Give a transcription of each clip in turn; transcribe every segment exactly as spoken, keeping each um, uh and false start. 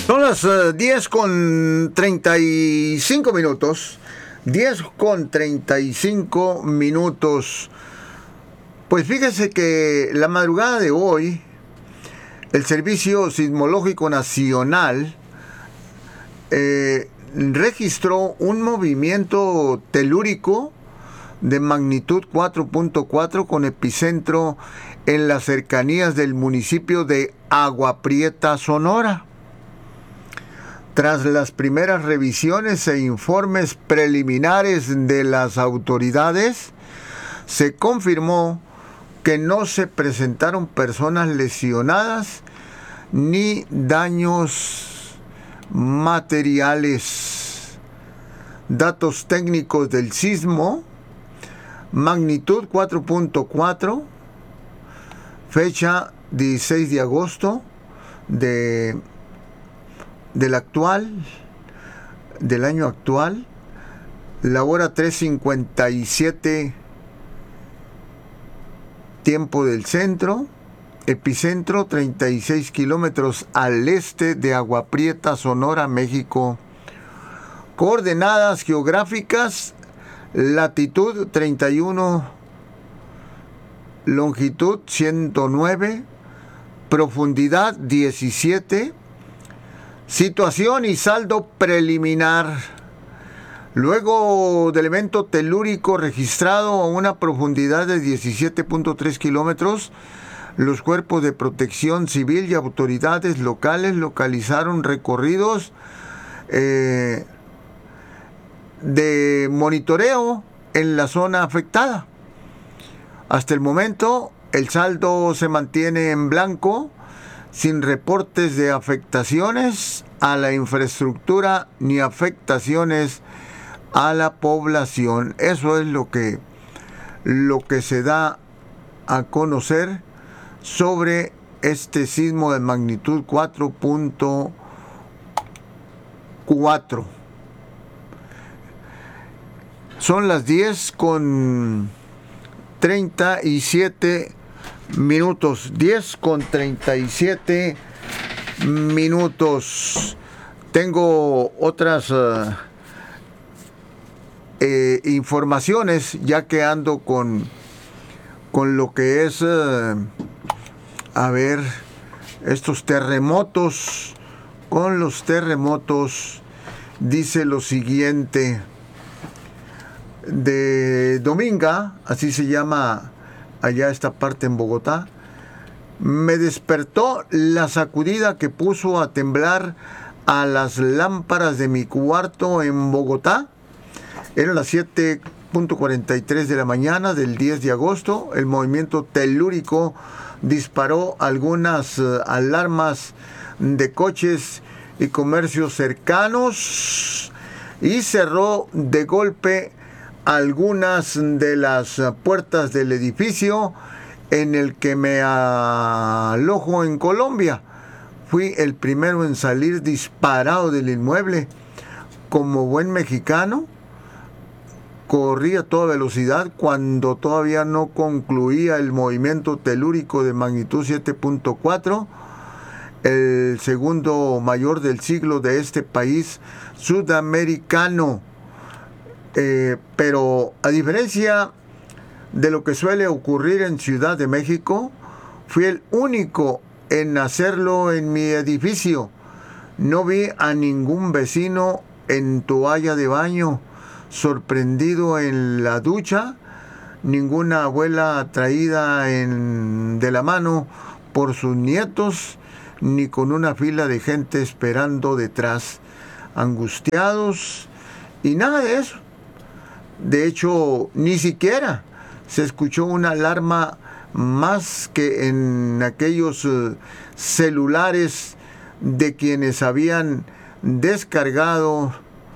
Son las uh, diez con treinta y cinco minutos. diez con treinta y cinco minutos. Pues fíjese que la madrugada de hoy, el Servicio Sismológico Nacional eh, registró un movimiento telúrico de magnitud cuatro punto cuatro con epicentro en las cercanías del municipio de Agua Prieta, Sonora. Tras las primeras revisiones e informes preliminares de las autoridades, se confirmó que no se presentaron personas lesionadas ni daños materiales. Datos técnicos del sismo: magnitud cuatro punto cuatro, fecha dieciséis de agosto de del actual, del año actual, la hora tres cincuenta y siete, tiempo del centro, epicentro treinta y seis kilómetros al este de Agua Prieta, Sonora, México. Coordenadas geográficas: latitud treinta y uno, longitud ciento nueve, profundidad diecisiete. Situación y saldo preliminar. Luego del evento telúrico registrado a una profundidad de diecisiete punto tres kilómetros, los cuerpos de protección civil y autoridades locales localizaron recorridos eh, de monitoreo en la zona afectada. Hasta el momento, el saldo se mantiene en blanco, sin reportes de afectaciones a la infraestructura ni afectaciones a la población. Eso es lo que, lo que se da a conocer sobre este sismo de magnitud cuatro punto cuatro. Son las diez con treinta y siete minutos. diez con treinta y siete minutos. Tengo otras uh, eh, informaciones, ya que ando con, con lo que es, uh, a ver, estos terremotos. Con los terremotos, dice lo siguiente: de Dominga, así se llama allá esta parte en Bogotá, me despertó la sacudida que puso a temblar a las lámparas de mi cuarto en Bogotá. Eran las siete punto cuarenta y tres de la mañana del diez de agosto. El movimiento telúrico disparó algunas uh, alarmas de coches y comercios cercanos y cerró de golpe algunas de las puertas del edificio en el que me alojo en Colombia. Fui el primero en salir disparado del inmueble. Como buen mexicano, corrí a toda velocidad cuando todavía no concluía el movimiento telúrico de magnitud siete punto cuatro, el segundo mayor del siglo de este país sudamericano. Eh, pero a diferencia de lo que suele ocurrir en Ciudad de México, fui el único en hacerlo en mi edificio. No vi a ningún vecino en toalla de baño, sorprendido en la ducha, ninguna abuela traída en, de la mano por sus nietos, ni con una fila de gente esperando detrás, angustiados, y nada de eso. De hecho, ni siquiera se escuchó una alarma más que en aquellos uh, celulares de quienes habían descargado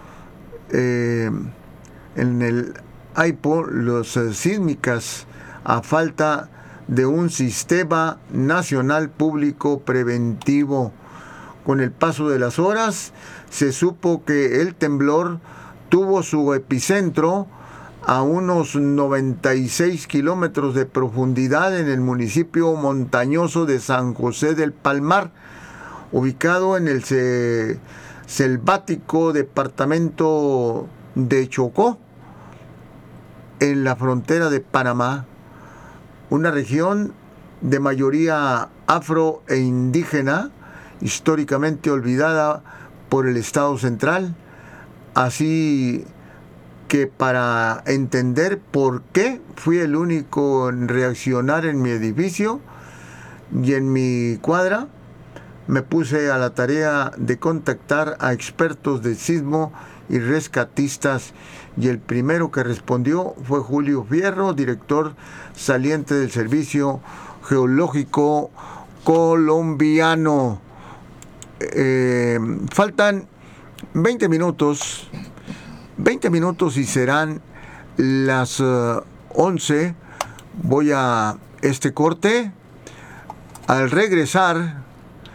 eh, en el iPod los uh, sísmicas a falta de un sistema nacional público preventivo. Con el paso de las horas, se supo que el temblor tuvo su epicentro a unos noventa y seis kilómetros de profundidad en el municipio montañoso de San José del Palmar, ubicado en el se, selvático departamento de Chocó, en la frontera de Panamá, una región de mayoría afro e indígena, históricamente olvidada por el Estado central. Así que para entender por qué fui el único en reaccionar en mi edificio y en mi cuadra, me puse a la tarea de contactar a expertos de sismo y rescatistas, y el primero que respondió fue Julio Fierro, director saliente del Servicio Geológico Colombiano. Eh, faltan veinte minutos, veinte minutos y serán las uh, once. Voy a este corte. Al regresar,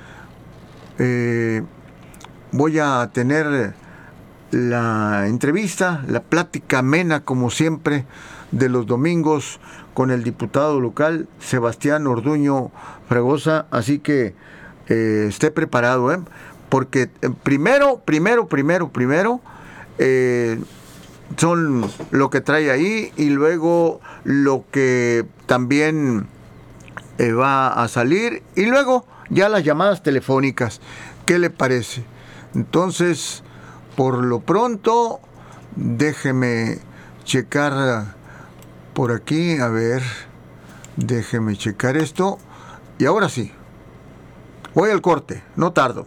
eh, voy a tener la entrevista, la plática amena, como siempre, de los domingos con el diputado local Sebastián Orduño Fragosa. Así que eh, esté preparado, ¿eh? Porque eh, primero, primero, primero, primero, eh, son lo que trae ahí, y luego lo que también eh, va a salir, y luego ya las llamadas telefónicas. ¿Qué le parece? Entonces, por lo pronto, déjeme checar por aquí, a ver, déjeme checar esto, y ahora sí, voy al corte, no tardo.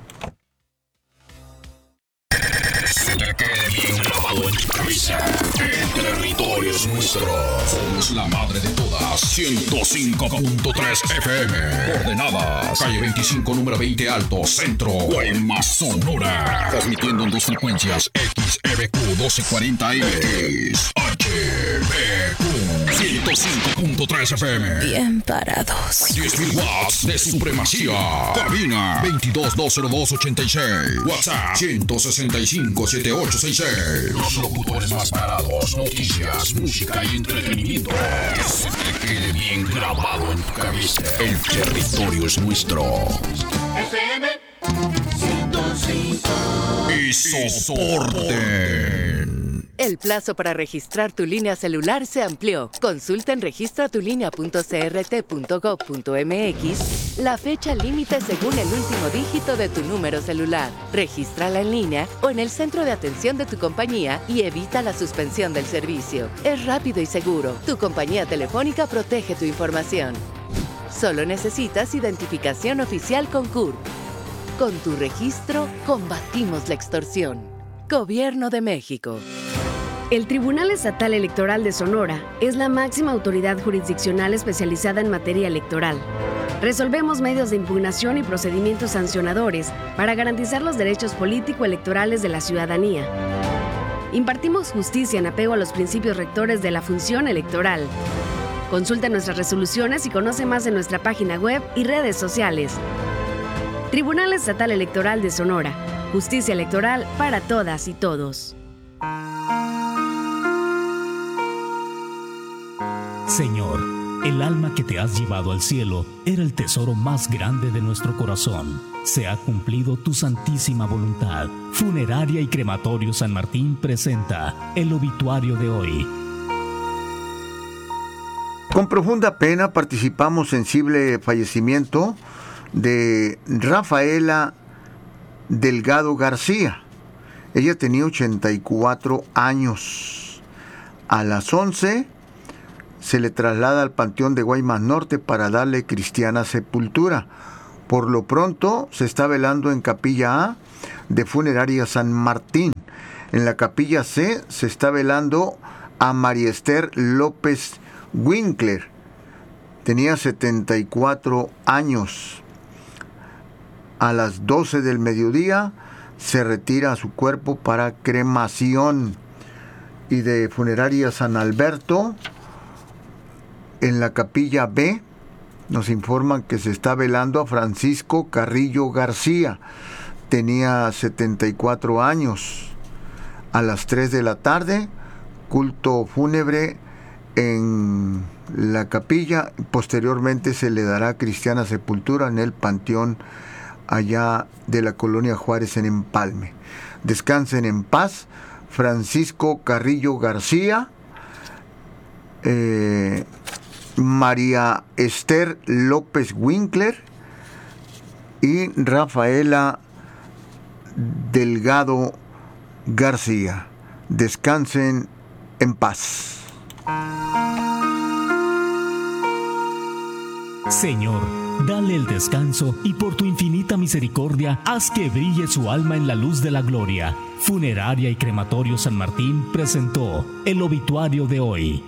El territorio es nuestro. Somos la madre de todas. ciento cinco punto tres F M. Coordenadas: calle veinticinco, número veinte Alto, Centro, Guaymas, Sonora. Transmitiendo en dos frecuencias: X E B Q doce cuarenta M, X H B Q ciento cinco punto tres F M. Bien parados. diez mil watts de supremacía. Cabina veintidós dos cero dos ochenta y seis. WhatsApp ciento sesenta y cinco setenta y ocho sesenta y seis. Los locutores más parados, noticias, música y entretenimiento. Que se te quede bien grabado en tu cabeza. El territorio es nuestro. F M ciento cinco. Y soporten. El plazo para registrar tu línea celular se amplió. Consulta en registra tu línea punto c r t punto gov punto m x la fecha límite según el último dígito de tu número celular. Regístrala en línea o en el centro de atención de tu compañía y evita la suspensión del servicio. Es rápido y seguro. Tu compañía telefónica protege tu información. Solo necesitas identificación oficial con C U R P. Con tu registro, combatimos la extorsión. Gobierno de México. El Tribunal Estatal Electoral de Sonora es la máxima autoridad jurisdiccional especializada en materia electoral. Resolvemos medios de impugnación y procedimientos sancionadores para garantizar los derechos político-electorales de la ciudadanía. Impartimos justicia en apego a los principios rectores de la función electoral. Consulta nuestras resoluciones y conoce más en nuestra página web y redes sociales. Tribunal Estatal Electoral de Sonora. Justicia electoral para todas y todos. Señor, el alma que te has llevado al cielo era el tesoro más grande de nuestro corazón. Se ha cumplido tu santísima voluntad. Funeraria y Crematorio San Martín presenta el obituario de hoy. Con profunda pena participamos sensible fallecimiento de Rafaela Delgado García. Ella tenía ochenta y cuatro años. A las once se le traslada al Panteón de Guaymas Norte para darle cristiana sepultura. Por lo pronto se está velando en Capilla A de Funeraria San Martín. En la Capilla C se está velando a María Esther López Winkler. Tenía setenta y cuatro años. A las doce del mediodía se retira su cuerpo para cremación. Y de Funeraria San Alberto, en la Capilla B, nos informan que se está velando a Francisco Carrillo García. Tenía setenta y cuatro años. A las tres de la tarde, culto fúnebre en la capilla. Posteriormente se le dará cristiana sepultura en el Panteón allá de la colonia Juárez en Empalme. Descansen en paz Francisco Carrillo García, eh, María Esther López Winkler y Rafaela Delgado García. Descansen en paz. Señor, dale el descanso y por tu infinita misericordia haz que brille su alma en la luz de la gloria. Funeraria y Crematorio San Martín presentó el obituario de hoy.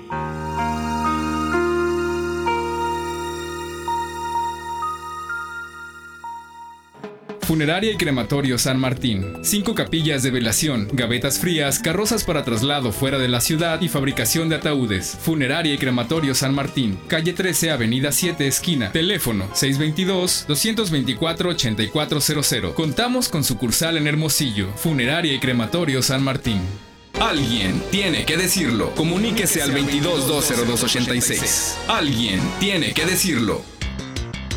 Funeraria y Crematorio San Martín. Cinco capillas de velación, gavetas frías, carrozas para traslado fuera de la ciudad y fabricación de ataúdes. Funeraria y Crematorio San Martín. Calle trece, Avenida siete, esquina. Teléfono seis dos dos, dos dos cuatro, ocho cuatro cero cero. Contamos con sucursal en Hermosillo. Funeraria y Crematorio San Martín. Alguien tiene que decirlo. Comuníquese al veintidós, dos cero dos, ochenta y seis. Alguien tiene que decirlo.